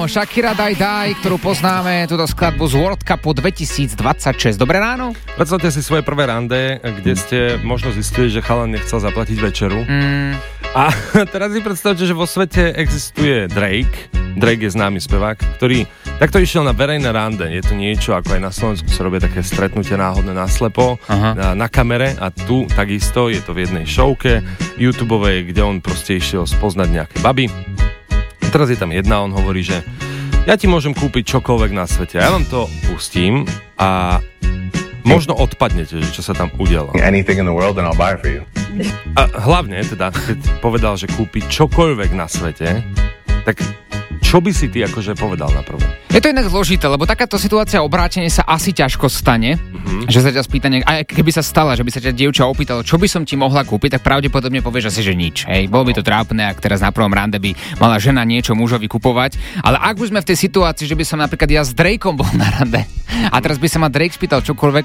Shakira Die Die, ktorú poznáme, túto skladbu z World Cupu 2026. Dobré ráno. Predstavte si svoje prvé rande, kde ste možno zistili, že chalan nechcel zaplatiť večeru. A teraz si predstavte, že vo svete existuje Drake. Drake je známy spevák, ktorý takto išiel na verejné rande. Je to niečo, ako aj na Slovensku sa robia také stretnutie náhodné naslepo na kamere a tu takisto je to v jednej showke YouTubeovej, kde on proste išiel spoznať nejaké baby. A teraz je tam jedna, on hovorí, že ja ti môžem kúpiť čokoľvek na svete. Ja vám to pustím a možno odpadnete, že čo sa tam udialo. Anything in the world and I'll buy it for you. A hlavne teda, keď povedal, že kúpi čokoľvek na svete, tak čo by si ty akože povedal na prvú? Je to inak zložité, lebo takáto situácia obrátenie sa asi ťažko stane, že sa ťa spýta, aj keby sa stala, že by sa ťa dievča opýtala, čo by som ti mohla kúpiť, tak pravdepodobne povieš asi, že nič. Hej, bolo by to trápne, ak teraz na prvom rande by mala žena niečo mužovi kupovať, ale ak už sme v tej situácii, že by som napríklad ja s Drakeom bol na rande a teraz by sa ma Drake spýtal čokoľvek,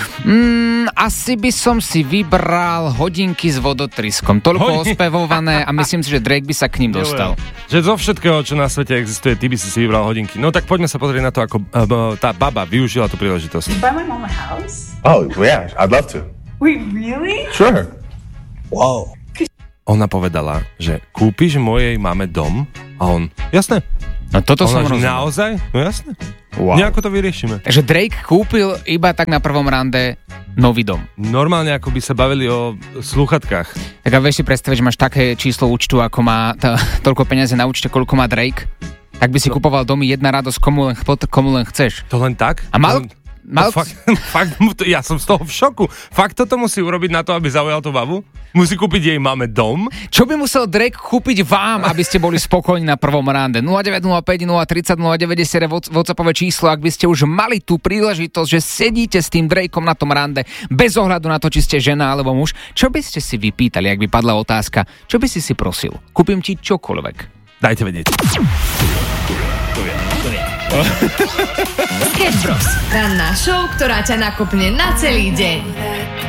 asi by som si vybral hodinky s vodotryskom, toľko ospevované a myslím si, že Drake by sa k ním dostal. Že zo všetkého, čo na svete existuje, ty by si vybral hodinky. No tak poďme sa pozrieť na to, ako tá baba využila tú príležitosť. Buy my mom a house? Oh, yeah, I'd love to. Wait, really? Sure. Wow. Ona povedala, že kúpiš mojej mame dom a on, jasné. No toto som rozumel. Naozaj? No jasné. Wow. Nejako to vyriešime. Takže Drake kúpil iba tak na prvom rande nový dom. Normálne ako by sa bavili o slúchatkách. Tak a vieš si predstaviť, že máš také číslo účtu, ako má toľko peniaze na účte, koľko má Drake? Tak by si kupoval domy jedna radosť, komu len chceš. To len tak? A Fakt, ja som z toho v šoku. Fakt toto musí urobiť na to, aby zaujal tú babu? Musí kúpiť jej máme dom? Čo by musel Drake kúpiť vám, aby ste boli spokojní na prvom rande? 0905 030 090 WhatsAppové číslo, ak by ste už mali tú príležitosť, že sedíte s tým Drakeom na tom rande, bez ohľadu na to, či ste žena alebo muž, čo by ste si vypýtali, ak by padla otázka, čo by si prosil? Kúpim ti čokoľvek. Dajte vedieť. Sketch Bros. Ranná show, ktorá ťa nakopne na celý deň.